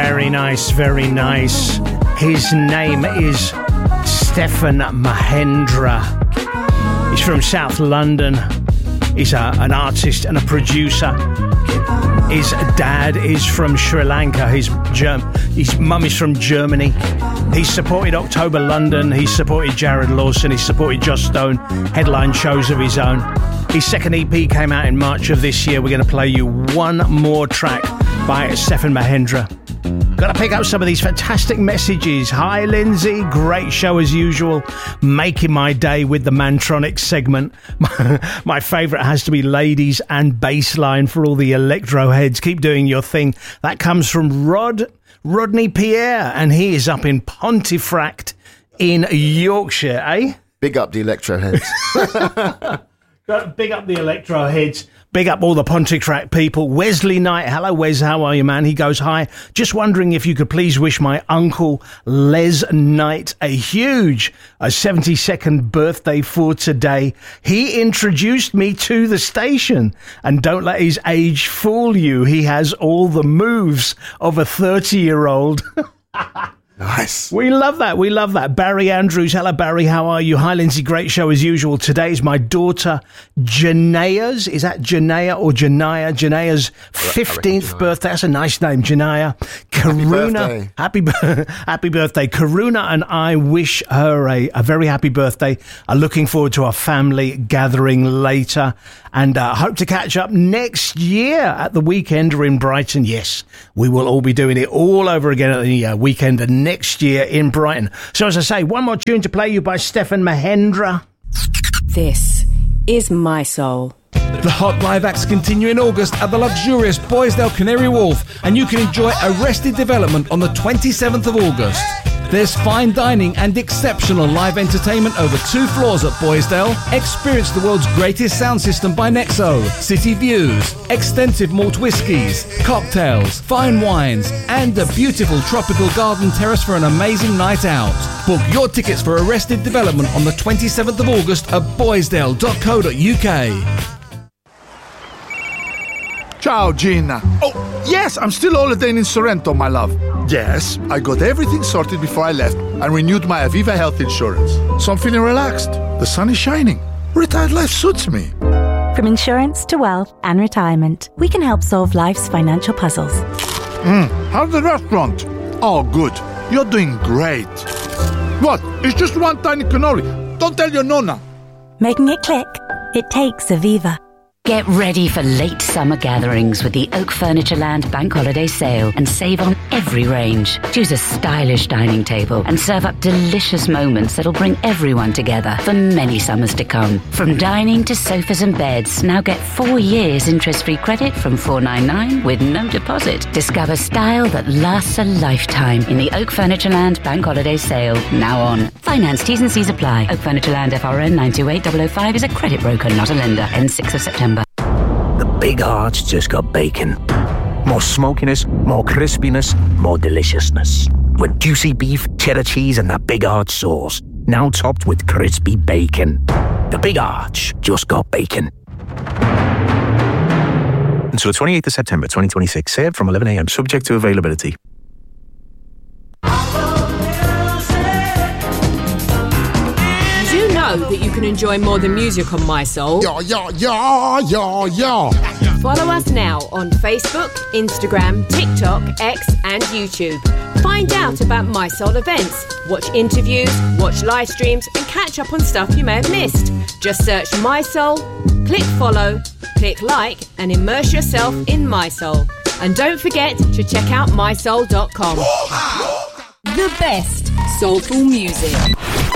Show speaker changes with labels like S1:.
S1: Very nice, very nice. His name is Stefan Mahendra. He's from South London. He's an artist and a producer. His dad is from Sri Lanka. His mum is from Germany. He's supported October London. He's supported Jared Lawson. He's supported Joss Stone. Headline shows of his own. His second EP came out in March of this year. We're going to play you one more track by Stefan Mahendra. Got to pick up some of these fantastic messages. Hi, Lindsay. Great show as usual. Making my day with the Mantronics segment. My favourite has to be Ladies and Bassline for all the electro heads. Keep doing your thing. That comes from Rodney Pierre, and he is up in Pontefract in Yorkshire, eh?
S2: Big up the electro heads.
S1: Big up the electro heads. Big up all the Pontefract people. Wesley Knight. Hello, Wes. How are you, man? He goes, hi. Just wondering if you could please wish my uncle Les Knight a huge 72nd birthday for today. He introduced me to the station. And don't let his age fool you. He has all the moves of a 30-year-old.
S2: Nice.
S1: We love that. We love that. Barry Andrews. Hello, Barry. How are you? Hi, Lindsay. Great show as usual. Today is my daughter Janaya's. Is that Janaya or Janaya? Janaya's 15th birthday. That's a nice name, Janaya. Karuna. Happy birthday. Karuna and I wish her a very happy birthday. I'm looking forward to our family gathering later. And hope to catch up next year at the Weekender in Brighton. Yes, we will all be doing it all over again at the Weekender next year in Brighton. So as I say, one more tune to play you by Stefan Mahendra.
S3: This is My Soul.
S4: The hot live acts continue in August at the luxurious Boisdale Canary Wharf, and you can enjoy Arrested Development on the 27th of August. There's fine dining and exceptional live entertainment over 2 floors at Boisdale. Experience the world's greatest sound system by Nexo, city views, extensive malt whiskies, cocktails, fine wines, and a beautiful tropical garden terrace for an amazing night out. Book your tickets for Arrested Development on the 27th of August at boisdale.co.uk.
S5: Ciao, Gina. Oh, yes, I'm still holidaying in Sorrento, my love. Yes, I got everything sorted before I left and renewed my Aviva health insurance. So I'm feeling relaxed. The sun is shining. Retired life suits me.
S6: From insurance to wealth and retirement, we can help solve life's financial puzzles.
S5: How's the restaurant? Oh, good. You're doing great. What? It's just one tiny cannoli. Don't tell your nonna.
S6: Making it click? It takes Aviva.
S7: Get ready for late summer gatherings with the Oak Furnitureland Bank Holiday Sale and save on every range. Choose a stylish dining table and serve up delicious moments that'll bring everyone together for many summers to come. From dining to sofas and beds, now get 4 years interest-free credit from $499 with no deposit. Discover style that lasts a lifetime in the Oak Furnitureland Bank Holiday Sale, now on. Finance T's and C's apply. Oak Furnitureland FRN 928005 is a credit broker, not a lender. Ends 6th of September.
S8: Big Arch just got bacon. More smokiness, more crispiness, more deliciousness. With juicy beef, cheddar cheese and that Big Arch sauce. Now topped with crispy bacon. The Big Arch just got bacon.
S9: Until the 28th of September 2026. Served from 11 a.m. Subject to availability.
S3: That you can enjoy more than music on My Soul.
S5: Yeah.
S3: Follow us now on Facebook, Instagram, TikTok, X and YouTube. Find out about My Soul events, watch interviews, watch live streams and catch up on stuff you may have missed. Just search My Soul, click follow, click like and immerse yourself in My Soul. And don't forget to check out mysoul.com. The best soulful music.